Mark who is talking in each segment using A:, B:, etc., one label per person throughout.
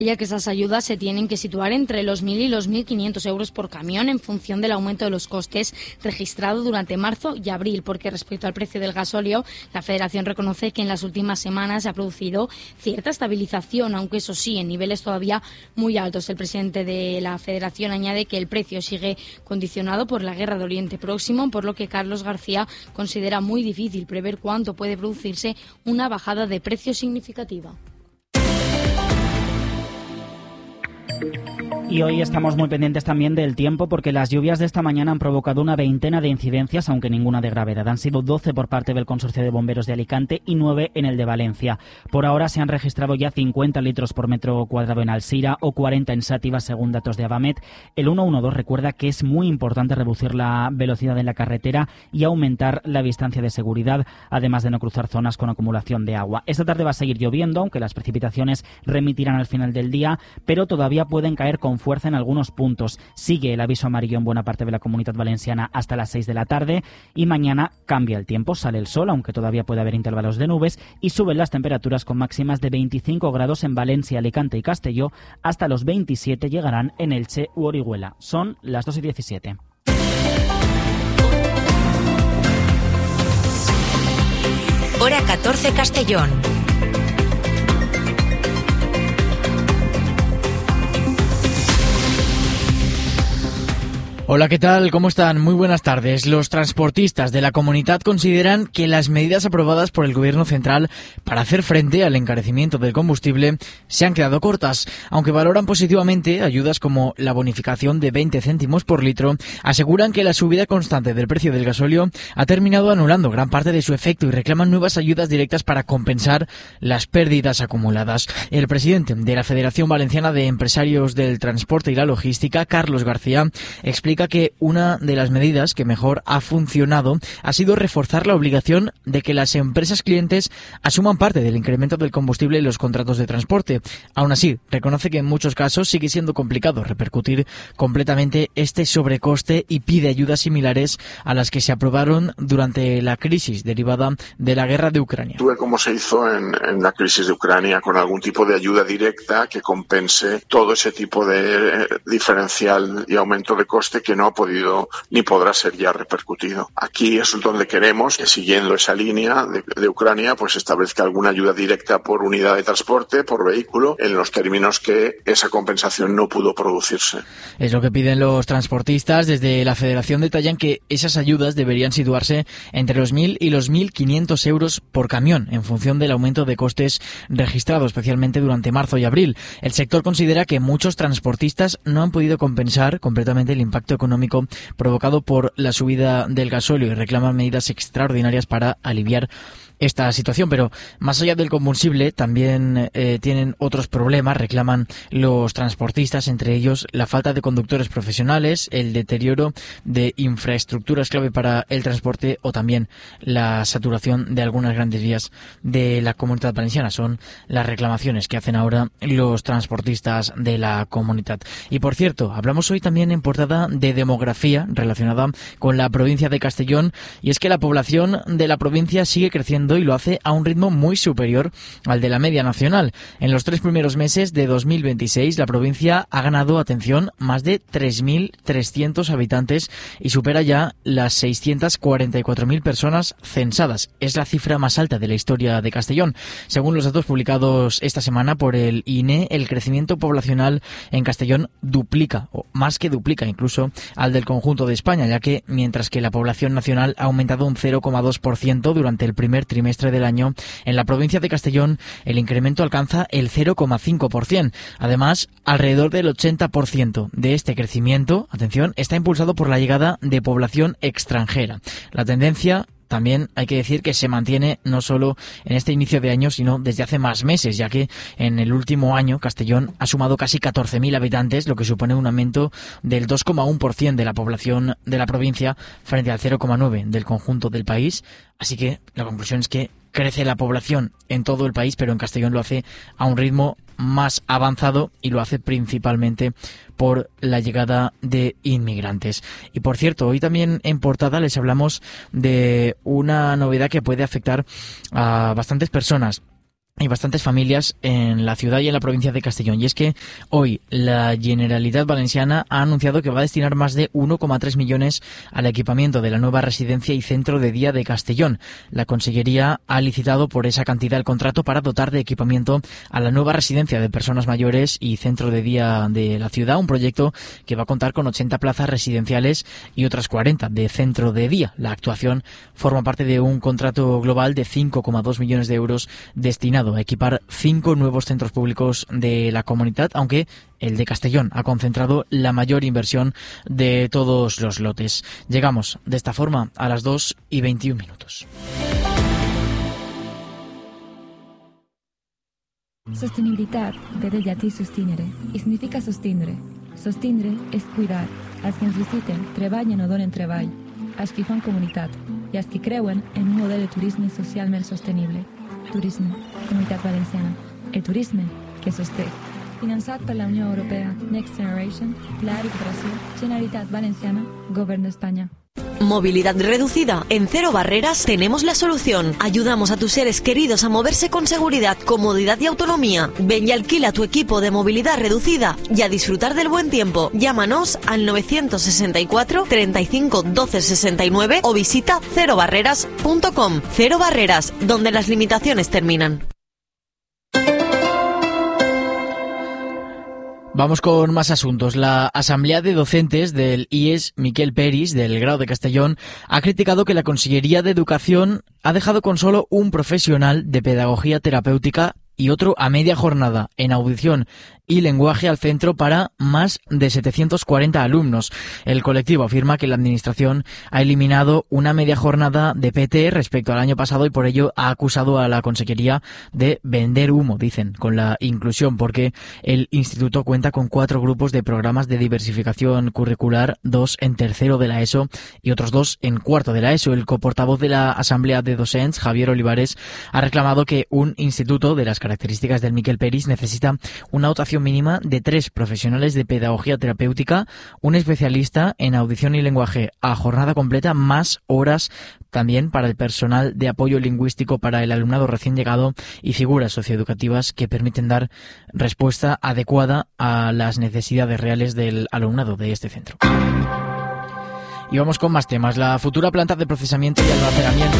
A: ya que esas ayudas se tienen que situar entre los 1.000 y los 1.500 euros por camión en función del aumento de los costes registrado durante marzo y abril, porque respecto al precio del gasóleo, la Federación reconoce que en las últimas semanas se ha producido cierta estabilización, aunque eso sí, en niveles todavía muy altos. El presidente de la Federación añade que el precio sigue condicionado por la guerra de Oriente Próximo, por lo que Carlos García considera muy difícil prever cuánto puede producirse una bajada de precios significativa.
B: Y hoy estamos muy pendientes también del tiempo porque las lluvias de esta mañana han provocado una veintena de incidencias, aunque ninguna de gravedad. Han sido 12 por parte del Consorcio de Bomberos de Alicante y 9 en el de Valencia. Por ahora se han registrado ya 50 litros por metro cuadrado en Alzira o 40 en Sátiva, según datos de Avamet. El 112 recuerda que es muy importante reducir la velocidad en la carretera y aumentar la distancia de seguridad, además de no cruzar zonas con acumulación de agua. Esta tarde va a seguir lloviendo, aunque las precipitaciones remitirán al final del día, pero todavía pueden caer con fuerza en algunos puntos. Sigue el aviso amarillo en buena parte de la Comunidad Valenciana hasta las 6 de la tarde y mañana cambia el tiempo, sale el sol, aunque todavía puede haber intervalos de nubes, y suben las temperaturas con máximas de 25 grados en Valencia, Alicante y Castelló, hasta los 27 llegarán en Elche u Orihuela. Son las 2:17.
C: Hora 14 Castellón.
D: Hola, ¿qué tal? ¿Cómo están? Muy buenas tardes. Los transportistas de la comunidad consideran que las medidas aprobadas por el Gobierno central para hacer frente al encarecimiento del combustible se han quedado cortas. Aunque valoran positivamente ayudas como la bonificación de 20 céntimos por litro, aseguran que la subida constante del precio del gasóleo ha terminado anulando gran parte de su efecto y reclaman nuevas ayudas directas para compensar las pérdidas acumuladas. El presidente de la Federación Valenciana de Empresarios del Transporte y la Logística, Carlos García, explica que una de las medidas que mejor ha funcionado ha sido reforzar la obligación de que las empresas clientes asuman parte del incremento del combustible en los contratos de transporte. Aún así, reconoce que en muchos casos sigue siendo complicado repercutir completamente este sobrecoste y pide ayudas similares a las que se aprobaron durante la crisis derivada de la guerra de Ucrania.
E: Como se hizo en la crisis de Ucrania, con algún tipo de ayuda directa que compense todo ese tipo de diferencial y aumento de coste que no ha podido ni podrá ser ya repercutido. Aquí es donde queremos que, siguiendo esa línea de Ucrania, pues establezca alguna ayuda directa por unidad de transporte, por vehículo, en los términos que esa compensación no pudo producirse.
D: Es lo que piden los transportistas. Desde la Federación detallan que esas ayudas deberían situarse entre los 1.000 y los 1.500 euros por camión, en función del aumento de costes registrado, especialmente durante marzo y abril. El sector considera que muchos transportistas no han podido compensar completamente el impacto económico provocado por la subida del gasóleo y reclaman medidas extraordinarias para aliviar esta situación. Pero más allá del combustible también tienen otros problemas, reclaman los transportistas, entre ellos la falta de conductores profesionales, el deterioro de infraestructuras clave para el transporte o también la saturación de algunas grandes vías de la Comunidad Valenciana. Son las reclamaciones que hacen ahora los transportistas de la comunidad. Y por cierto, hablamos hoy también en portada de demografía relacionada con la provincia de Castellón, y es que la población de la provincia sigue creciendo y lo hace a un ritmo muy superior al de la media nacional. En los 3 primeros meses de 2026, la provincia ha ganado, atención, más de 3.300 habitantes y supera ya las 644.000 personas censadas. Es la cifra más alta de la historia de Castellón. Según los datos publicados esta semana por el INE, el crecimiento poblacional en Castellón duplica, o más que duplica incluso, al del conjunto de España, ya que mientras que la población nacional ha aumentado un 0,2% durante el primer trimestre del año, en la provincia de Castellón el incremento alcanza el 0,5%. Además, alrededor del 80% de este crecimiento, atención, está impulsado por la llegada de población extranjera. La tendencia también hay que decir que se mantiene no solo en este inicio de año, sino desde hace más meses, ya que en el último año Castellón ha sumado casi 14.000 habitantes, lo que supone un aumento del 2,1% de la población de la provincia frente al 0,9% del conjunto del país. Así que la conclusión es que crece la población en todo el país, pero en Castellón lo hace a un ritmo más avanzado y lo hace principalmente por la llegada de inmigrantes. Y por cierto, hoy también en portada les hablamos de una novedad que puede afectar a bastantes personas. y bastantes familias en la ciudad y en la provincia de Castellón. Y es que hoy la Generalitat Valenciana ha anunciado que va a destinar más de 1,3 millones al equipamiento de la nueva residencia y centro de día de Castellón. La Consellería ha licitado por esa cantidad el contrato para dotar de equipamiento a la nueva residencia de personas mayores y centro de día de la ciudad, un proyecto que va a contar con 80 plazas residenciales y otras 40 de centro de día. La actuación forma parte de un contrato global de 5,2 millones de euros destinado a equipar 5 nuevos centros públicos de la comunidad, aunque el de Castellón ha concentrado la mayor inversión de todos los lotes. Llegamos de esta forma a las 2:21.
F: Sostenibilitat ve del llatí sustinere i significa sostindre. Sostindre és cuidar. Els que ens visiten treballen o donen treball, els que fan comunitat i els que creuen en un model de turisme socialment sostenible. Turisme, Comunitat Valenciana. El turisme que sosté. Finançat per la Unió Europea, Next Generation, Pla de Recuperació, Generalitat Valenciana, Govern d'Espanya.
G: Movilidad reducida. En Cero Barreras tenemos la solución. Ayudamos a tus seres queridos a moverse con seguridad, comodidad y autonomía. Ven y alquila tu equipo de movilidad reducida y a disfrutar del buen tiempo. Llámanos al 964 35 12 69 o visita cerobarreras.com. Cero Barreras, donde las limitaciones terminan.
D: Vamos con más asuntos. La Asamblea de Docentes del IES Miquel Peris, del Grau de Castellón, ha criticado que la Consellería de Educación ha dejado con solo un profesional de pedagogía terapéutica y otro a media jornada en audición y lenguaje al centro para más de 740 alumnos. El colectivo afirma que la Administración ha eliminado una media jornada de PT respecto al año pasado y por ello ha acusado a la Consellería de vender humo, dicen, con la inclusión, porque el instituto cuenta con 4 grupos de programas de diversificación curricular, 2 en tercero de la ESO y otros 2 en cuarto de la ESO. El coportavoz de la Asamblea de Docents, Javier Olivares, ha reclamado que un instituto de las características del Miquel Peris necesita una dotación mínima de 3 profesionales de pedagogía terapéutica, un especialista en audición y lenguaje a jornada completa, más horas también para el personal de apoyo lingüístico para el alumnado recién llegado y figuras socioeducativas que permiten dar respuesta adecuada a las necesidades reales del alumnado de este centro. Y vamos con más temas. La futura planta de procesamiento y almacenamiento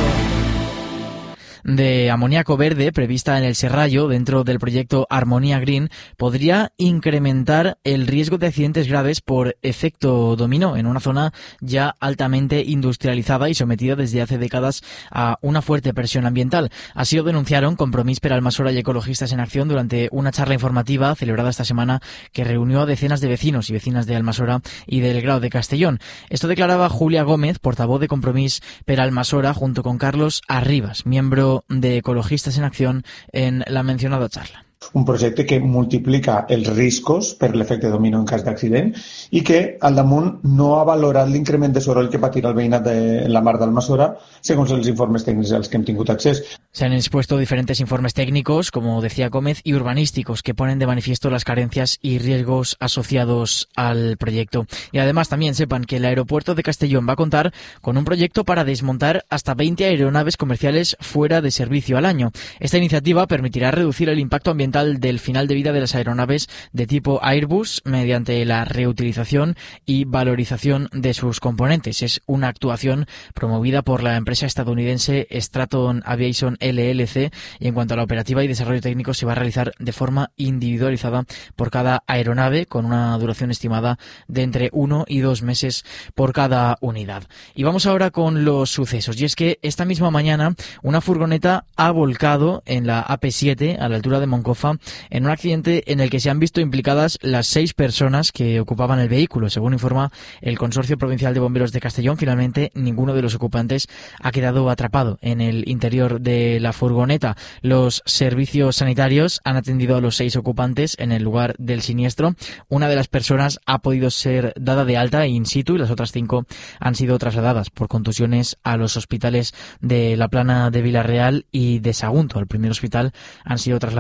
D: de amoníaco verde prevista en el Serrallo dentro del proyecto Armonía Green podría incrementar el riesgo de accidentes graves por efecto dominó en una zona ya altamente industrializada y sometida desde hace décadas a una fuerte presión ambiental. Así lo denunciaron Compromís per Almassora y Ecologistas en Acción durante una charla informativa celebrada esta semana que reunió a decenas de vecinos y vecinas de Almassora y del Grau de Castellón. Esto declaraba Julia Gómez, portavoz de Compromís per Almassora, junto con Carlos Arribas, miembro de Ecologistas en Acción, en la mencionada charla.
H: Un projecte que multiplica els riscos per l'efecte dominó en cas d'accident i que al damunt no ha valorat l'increment de soroll que patirà el veïnat de la Mar d'Almassora segons els informes tècnics als que hem tingut accés.
D: Se han expuesto diferentes informes técnicos, como decía Gómez, y urbanísticos que ponen de manifiesto las carencias y riesgos asociados al proyecto. Y además también sepan que el aeropuerto de Castellón va a contar con un proyecto para desmontar hasta 20 aeronaves comerciales fuera de servicio al año. Esta iniciativa permitirá reducir el impacto ambiental del final de vida de las aeronaves de tipo Airbus mediante la reutilización y valorización de sus componentes. Es una actuación promovida por la empresa estadounidense Straton Aviation LLC y en cuanto a la operativa y desarrollo técnico se va a realizar de forma individualizada por cada aeronave con una duración estimada de entre 1 y 2 meses por cada unidad. Y vamos ahora con los sucesos, y es que esta misma mañana una furgoneta ha volcado en la AP7 a la altura de Moncofa en un accidente en el que se han visto implicadas las 6 personas que ocupaban el vehículo. Según informa el Consorcio Provincial de Bomberos de Castellón, finalmente ninguno de los ocupantes ha quedado atrapado en el interior de la furgoneta. Los servicios sanitarios han atendido a los 6 ocupantes en el lugar del siniestro. Una de las personas ha podido ser dada de alta in situ y las otras 5 han sido trasladadas por contusiones a los hospitales de La Plana de Villarreal y de Sagunto. Al primer hospital han sido trasladadas 2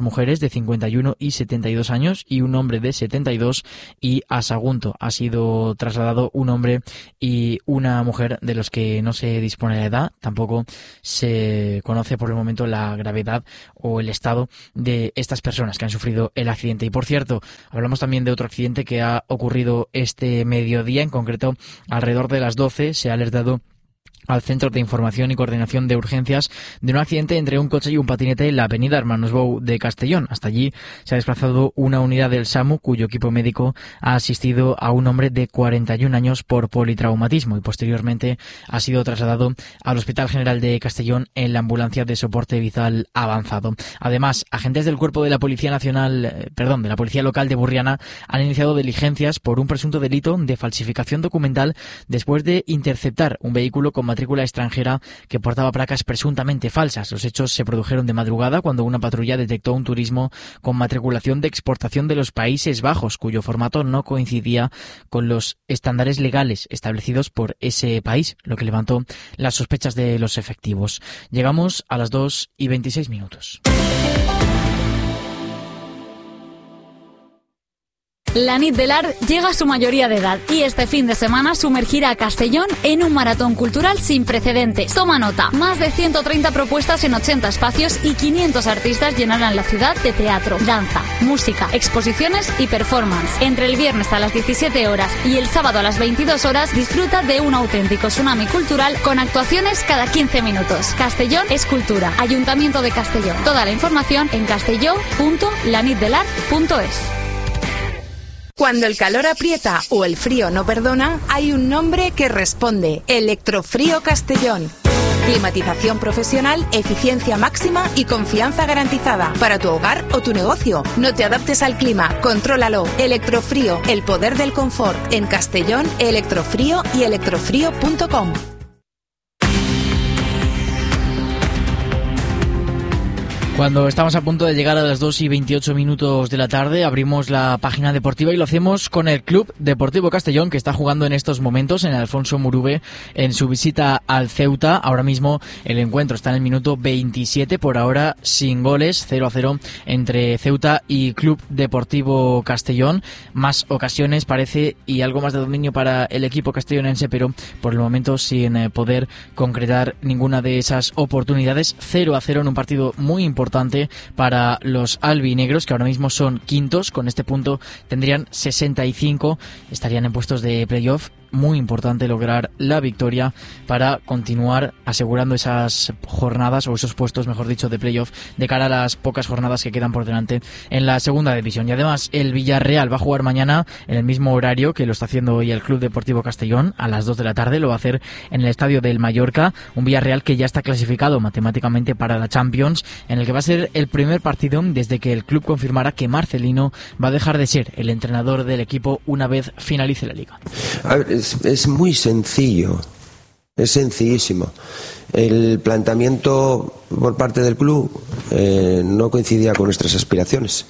D: mujeres de 51 y 72 años y un hombre de 72, y a Sagunto ha sido trasladado un hombre y una mujer de los que no se dispone de edad. Tampoco se conoce por el momento la gravedad o el estado de estas personas que han sufrido el accidente. Y por cierto, hablamos también de otro accidente que ha ocurrido este mediodía, en concreto alrededor de las 12 se ha alertado al Centro de Información y Coordinación de Urgencias de un accidente entre un coche y un patinete en la avenida Hermanos Bou de Castellón. Hasta allí se ha desplazado una unidad del SAMU cuyo equipo médico ha asistido a un hombre de 41 años por politraumatismo y posteriormente ha sido trasladado al Hospital General de Castellón en la ambulancia de soporte vital avanzado. Además, agentes del Cuerpo de la Policía de la Policía Local de Burriana han iniciado diligencias por un presunto delito de falsificación documental después de interceptar un vehículo con matrícula extranjera que portaba placas presuntamente falsas. Los hechos se produjeron de madrugada cuando una patrulla detectó un turismo con matriculación de exportación de los Países Bajos, cuyo formato no coincidía con los estándares legales establecidos por ese país, lo que levantó las sospechas de los efectivos. Llegamos a las 2:26.
I: La Nit de l'Art llega a su mayoría de edad y este fin de semana sumergirá a Castellón en un maratón cultural sin precedentes. Toma nota, más de 130 propuestas en 80 espacios y 500 artistas llenarán la ciudad de teatro, danza, música, exposiciones y performance. Entre el viernes a las 17 horas y el sábado a las 22 horas disfruta de un auténtico tsunami cultural con actuaciones cada 15 minutos. Castellón es cultura. Ayuntamiento de Castellón. Toda la información en castellón.lanitdelart.es.
J: Cuando el calor aprieta o el frío no perdona, hay un nombre que responde: Electrofrío Castellón. Climatización profesional, eficiencia máxima y confianza garantizada para tu hogar o tu negocio. No te adaptes al clima, contrólalo. Electrofrío, el poder del confort. En Castellón, Electrofrío y electrofrío.com.
D: Cuando estamos a punto de llegar a las 2:28 de la tarde, abrimos la página deportiva y lo hacemos con el Club Deportivo Castellón, que está jugando en estos momentos en el Alfonso Murube en su visita al Ceuta. Ahora mismo el encuentro está en el minuto 27, por ahora sin goles, 0-0 entre Ceuta y Club Deportivo Castellón. Más ocasiones parece y algo más de dominio para el equipo castellonense, pero por el momento sin poder concretar ninguna de esas oportunidades. 0-0 en un partido muy importante para los albinegros, que ahora mismo son quintos. Con este punto tendrían 65, estarían en puestos de playoff. Muy importante lograr la victoria para continuar asegurando esas jornadas, o esos puestos, mejor dicho, de playoff de cara a las pocas jornadas que quedan por delante en la segunda división. Y además el Villarreal va a jugar mañana en el mismo horario que lo está haciendo hoy el Club Deportivo Castellón, a las 2 de la tarde. Lo va a hacer en el estadio del Mallorca, un Villarreal que ya está clasificado matemáticamente para la Champions, en el que va a ser el primer partido desde que el club confirmara que Marcelino va a dejar de ser el entrenador del equipo una vez finalice la liga.
K: A ver, es muy sencillo, es sencillísimo. El planteamiento por parte del club no coincidía con nuestras aspiraciones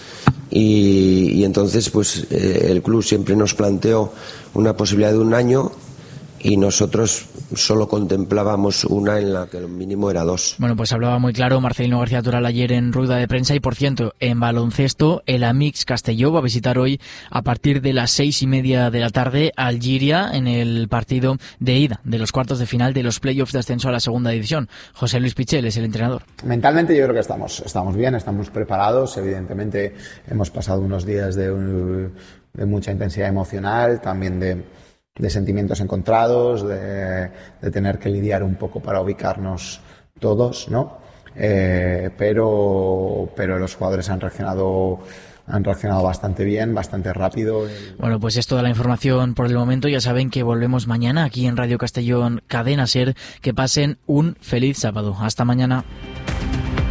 K: y entonces pues el club siempre nos planteó una posibilidad de un año y nosotros solo contemplábamos una en la que el mínimo era 2.
D: Bueno, pues hablaba muy claro Marcelino García Toral ayer en rueda de prensa. Y por cierto, en baloncesto, el Amics Castelló va a visitar hoy a partir de las 6:30 de la tarde a Algiria en el partido de ida de los cuartos de final de los playoffs de ascenso a la segunda división. José Luis Pichel es el entrenador.
L: Mentalmente yo creo que estamos bien, estamos preparados. Evidentemente hemos pasado unos días de mucha intensidad emocional, también de sentimientos encontrados, de tener que lidiar un poco para ubicarnos todos, ¿no? Pero los jugadores han reaccionado bastante bien, bastante rápido.
D: Bueno, pues es toda la información por el momento. Ya saben que volvemos mañana aquí en Radio Castellón Cadena Ser. Que pasen un feliz sábado. Hasta mañana.